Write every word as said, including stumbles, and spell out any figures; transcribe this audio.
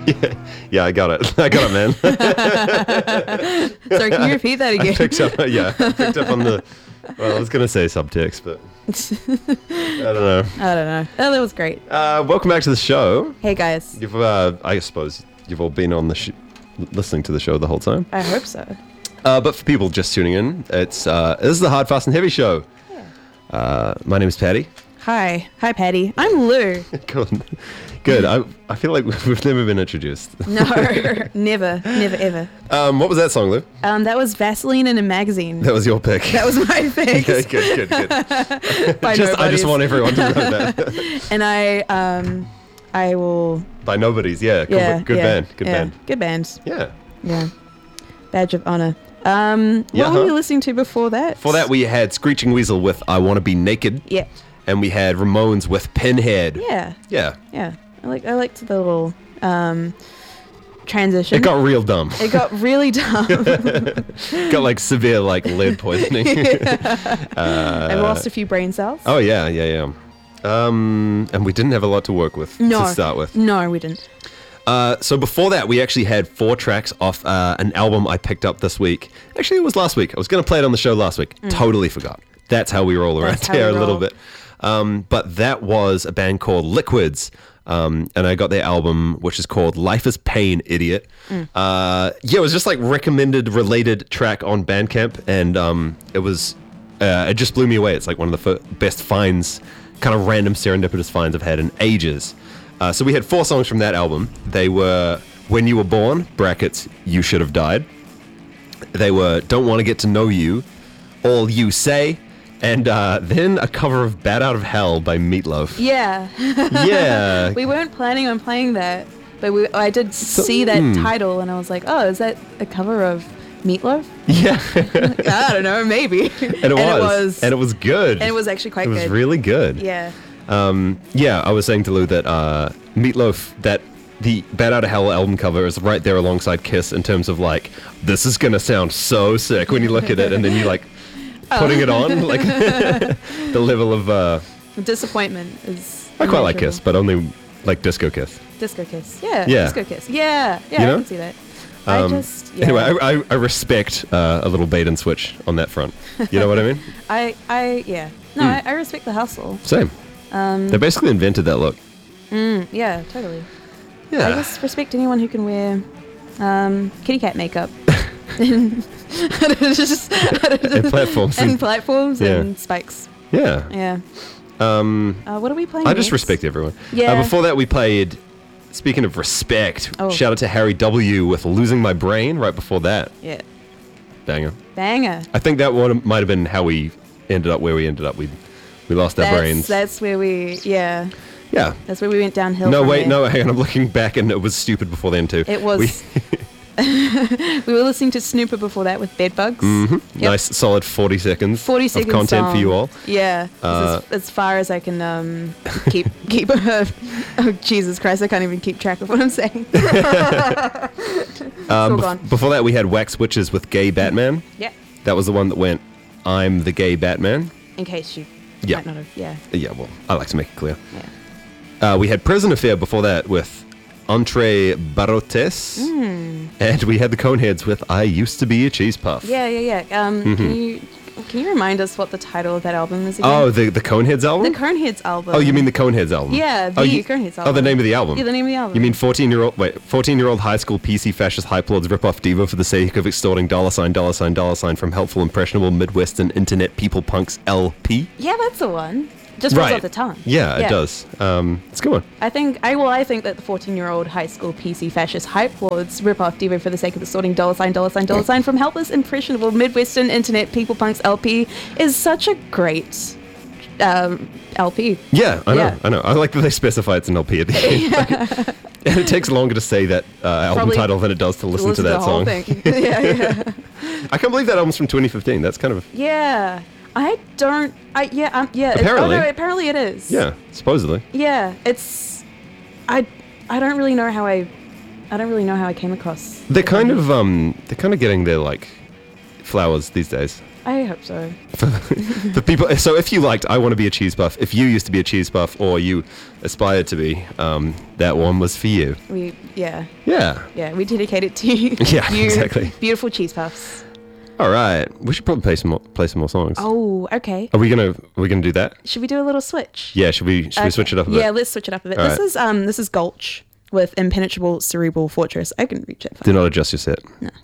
Yeah, yeah, I got it. I got it, man. Sorry, can you repeat that again? I picked up, yeah, I picked up on the. Well, I was gonna say subtext, but I don't know. I don't know. Oh, that was great. Uh, welcome back to the show. Hey guys. You've, uh, I suppose, you've all been on the sh- listening to the show the whole time. I hope so. Uh, but for people just tuning in, it's uh, this is the Hard, Fast, and Heavy show. Yeah. Uh, my name is Patty. Hi, hi, Patty. I'm Lou. Good. Good. I I feel like we've never been introduced. No, never, never, ever. Um, what was that song, Lou? Um, that was Vaseline in a magazine. That was your pick. That was my pick. Okay, good, good, good. By just, I just nobodies. want everyone to know that. And I, um, I will. By Nobodies, yeah. Good, Yeah, good yeah, band. Good yeah. band. Good band. Yeah. Yeah. Badge of honor. Um, Yeah, what were huh? we listening to before that? For that, we had Screeching Weasel with I Wanna Be Naked. Yeah. And we had Ramones with Pinhead. Yeah. Yeah. Yeah. I like. I liked the little um, transition. It got real dumb. It got really dumb. Got like severe like lead poisoning. uh, I lost a few brain cells. Oh yeah, yeah, yeah. Um, and we didn't have a lot to work with No. to start with. No, we didn't. Uh, so before that, we actually had four tracks off uh, an album I picked up this week. Actually, it was last week. I was going to play it on the show last week. Totally forgot. That's how we roll around That's how here we a little roll. bit. Um, but that was a band called Liquids. Um, and I got their album, which is called Life is Pain, Idiot. Uh, yeah, it was just like recommended related track on Bandcamp. And um, it was, uh, it just blew me away. It's like one of the f- best finds, kind of random serendipitous finds I've had in ages. Uh, so we had four songs from that album. They were When You Were Born, brackets, You Should Have Died. They were Don't Want to Get to Know You, All You Say, and uh, then a cover of Bat Out of Hell by Meatloaf. Yeah. Yeah. We weren't planning on playing that, but we, I did see that hmm. title, and I was like, oh, is that a cover of Meatloaf? Yeah. I don't know, maybe. and, it was. And it was good. And it was actually quite It was good. really good. Yeah. Um, yeah, I was saying to Lou that uh, Meatloaf, that the Bat Out of Hell album cover is right there alongside Kiss in terms of like, this is going to sound so sick when you look at it, and then you like putting it on, like the level of... Uh, Disappointment is. I quite like immeasurable. Kiss, but only like Disco Kiss. Disco Kiss. Yeah. Yeah. Disco Kiss. Yeah. Yeah, You I know? can see that. I Um, just. Yeah. Anyway, I, I, I respect uh, a little bait and switch on that front. You know what I mean? I, I, yeah. No, Hmm. I, I respect the hustle. Same. Um, They basically invented that look. mm, yeah, totally. Yeah. I just respect anyone who can wear um, kitty cat makeup. and just, And platforms. and and- platforms Yeah. and spikes. yeah. Yeah. Um, Uh, what are we playing? I just next? respect everyone. Yeah. Uh, before that, we played, speaking of respect, Oh. shout out to Harry W. with Losing My Brain right before that. Yeah. Banger. Banger. I think that one might have been how we ended up where we ended up. We we lost our That's, brains. that's where we. Yeah. yeah. That's where we went downhill. No, from wait, there. no, hang on. I'm looking back and it was stupid before then, too. It was. We- We were listening to Snooper before that with Bedbugs. Mhm. Yep. Nice, solid forty seconds Forty of seconds content song. for you all. Yeah, it's Uh, as, as far as I can um, keep keep. Oh Jesus Christ! I can't even keep track of what I'm saying. Um, all bef- gone. before that, we had Wax Witches with Gay Batman. Yeah. That was the one that went, I'm the gay Batman. In case you Yeah. might not have. Yeah. Yeah, well, I like to make it clear. Yeah. Uh, we had Prison Affair before that with Entre Barrotes. Mm. And we had the Coneheads with I Used to Be a Cheese Puff. Yeah, yeah, yeah. Um, Mhm. Can you can you remind us what the title of that album is again? Oh, the, the Coneheads album? the Coneheads album. Oh, you mean the Coneheads album? Yeah, the oh, you- Coneheads Oh, album. the name of the album? Yeah, the name of the album. You mean fourteen-year-old, wait, fourteen-year-old high school P C fascist hype lords rip off Devo for the sake of extorting dollar sign, dollar sign, dollar sign from helpful, impressionable Midwestern internet people punks L P? Yeah, that's the one. Just rolls Right. off the tongue. Yeah, it does. Um, it's a good one. I think I well, I think that the fourteen-year-old high school P C fascist hype lords rip off Devo for the sake of extorting dollar sign, dollar sign, dollar sign from helpless, impressionable Midwestern internet people punks L P is such a great um, L P. Yeah, I know, Yeah. I know. I like that they specify it's an L P at the end. Like, and it takes longer to say that uh, album Probably title than it does to listen, to the that whole song. thing. yeah, yeah. I can't believe that album's from twenty fifteen. That's kind of, Yeah. I don't. I yeah. Um, yeah. it- Apparently. oh no, apparently it is. yeah, supposedly. Yeah. It's. I. I don't really know how I. I don't really know how I came across. They're it. kind of, um, they're kind of getting their, like, flowers these days. I hope so. The people. So if you liked I Want to Be a Cheese Buff, if you used to be a cheese buff or you aspired to be, um, that one was for you. We, yeah, Yeah. yeah, we dedicate it to you. Yeah, you exactly. Beautiful cheese puffs. All right. We should probably play some more, play some more songs. Oh, okay. Are we gonna are we gonna do that? Should we do a little switch? Yeah. Should we should we Okay. switch it up a bit? Yeah, let's switch it up a bit. All this right. is um, this is Gulch with Impenetrable Cerebral Fortress. I can reach it. Do not adjust your set. No.